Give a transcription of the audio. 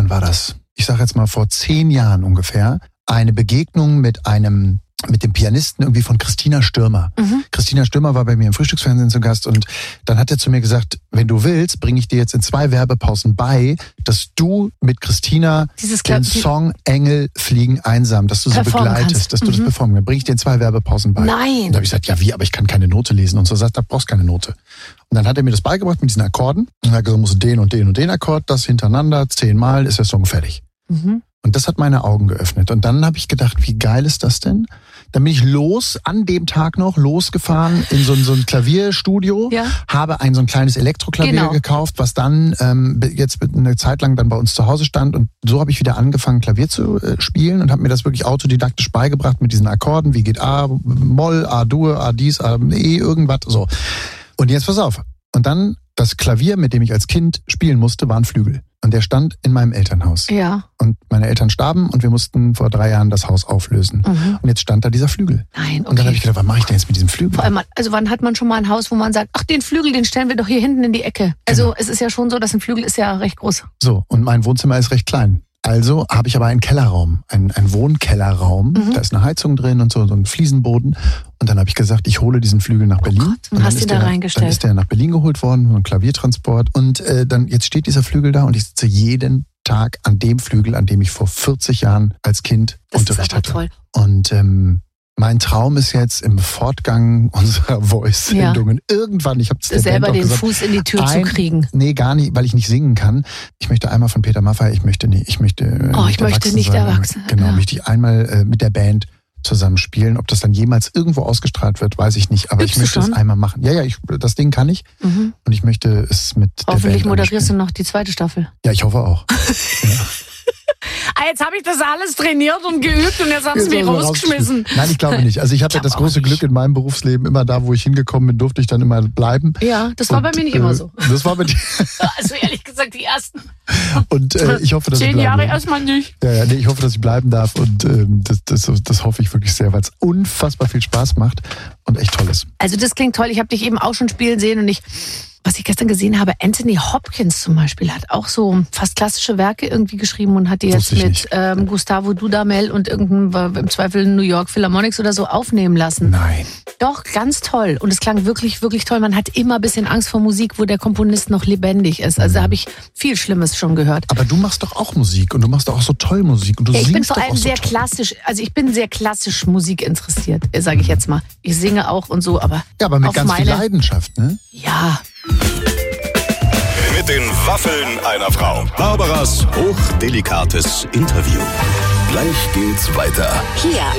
war das? Ich sage jetzt mal vor 10 Jahren ungefähr, eine Begegnung mit dem Pianisten irgendwie von Christina Stürmer. Christina Stürmer war bei mir im Frühstücksfernsehen zu Gast und dann hat er zu mir gesagt, wenn du willst, bringe ich dir jetzt in 2 Werbepausen bei, dass du mit Christina den Song Engel fliegen einsam, dass du sie begleitest, dass du das performen kannst. Bringe ich dir in 2 Werbepausen bei. Nein. Und da habe ich gesagt, ja wie, aber ich kann keine Note lesen. Und so sagt er, brauchst keine Note. Und dann hat er mir das beigebracht mit diesen Akkorden. Und er hat gesagt, musst du den und den und den Akkord, das hintereinander, 10-mal ist der Song fertig. Und das hat meine Augen geöffnet. Und dann habe ich gedacht, wie geil ist das denn? Dann bin ich an dem Tag noch losgefahren in so ein Klavierstudio, habe so ein kleines Elektroklavier gekauft, was dann jetzt eine Zeit lang dann bei uns zu Hause stand. Und so habe ich wieder angefangen, Klavier zu spielen und habe mir das wirklich autodidaktisch beigebracht mit diesen Akkorden. Wie geht A, Moll, A-Dur, A-Dies, A-E, irgendwas, so. Und jetzt pass auf. Und dann das Klavier, mit dem ich als Kind spielen musste, war ein Flügel. Und der stand in meinem Elternhaus. Ja. Und meine Eltern starben und wir mussten vor 3 Jahren das Haus auflösen. Und jetzt stand da dieser Flügel. Nein, okay. Und dann habe ich gedacht, was mache ich denn jetzt mit diesem Flügel? Vor allem, also wann hat man schon mal ein Haus, wo man sagt, ach, den Flügel, den stellen wir doch hier hinten in die Ecke. Also es ist ja schon so, dass ein Flügel ist ja recht groß. So, und mein Wohnzimmer ist recht klein. Also habe ich aber einen Kellerraum, einen Wohnkellerraum. Da ist eine Heizung drin und so ein Fliesenboden. Und dann habe ich gesagt, ich hole diesen Flügel nach Berlin. Gott, und hast ihn da reingestellt. Dann ist der nach Berlin geholt worden, so ein Klaviertransport. Und dann jetzt steht dieser Flügel da und ich sitze jeden Tag an dem Flügel, an dem ich vor 40 Jahren als Kind Unterricht hatte. Toll. Und mein Traum ist jetzt im Fortgang unserer Voice-Sendungen irgendwann, ich habe es der selber Band auch den gesagt, Fuß in die Tür zu kriegen. Nee, gar nicht, weil ich nicht singen kann. Ich möchte einmal von Peter Maffay, ich möchte nicht erwachsen. Genau, möchte ich einmal mit der Band zusammen spielen. Ob das dann jemals irgendwo ausgeschstrahlt wird, weiß ich nicht. Aber ich möchte es einmal machen. Ja, das Ding kann ich. Und ich möchte es mit der Band Hoffentlich moderierst du noch die 2. Staffel. Ja, ich hoffe auch. Ja. Jetzt habe ich das alles trainiert und geübt und jetzt haben sie mich rausgeschmissen. Nein, ich glaube nicht. Also ich hatte das große Glück in meinem Berufsleben, immer da, wo ich hingekommen bin, durfte ich dann immer bleiben. Ja, das war bei mir nicht immer so. Das war bei dir. Also ehrlich gesagt, die ersten. Und ich hoffe, dass 10 Jahre erstmal nicht. Ja, nee, ich hoffe, dass ich bleiben darf und das hoffe ich wirklich sehr, weil es unfassbar viel Spaß macht und echt toll ist. Also das klingt toll. Ich habe dich eben auch schon spielen sehen und was ich gestern gesehen habe, Anthony Hopkins zum Beispiel hat auch so fast klassische Werke irgendwie geschrieben und hat die jetzt mit Gustavo Dudamel und irgendeinem im Zweifel New York Philharmonics oder so aufnehmen lassen. Nein. Doch, ganz toll. Und es klang wirklich, wirklich toll. Man hat immer ein bisschen Angst vor Musik, wo der Komponist noch lebendig ist. Also da habe ich viel Schlimmes schon gehört. Aber du machst doch auch Musik und du machst doch auch so toll Musik und du singst doch auch so Ich bin vor allem sehr klassisch, also ich bin sehr klassisch Musik interessiert, sage ich jetzt mal. Ich singe auch und so, aber ja, aber mit ganz viel Leidenschaft, ne? Ja. Mit den Waffeln einer Frau. Barbaras hochdelikates Interview. Gleich geht's weiter. Hier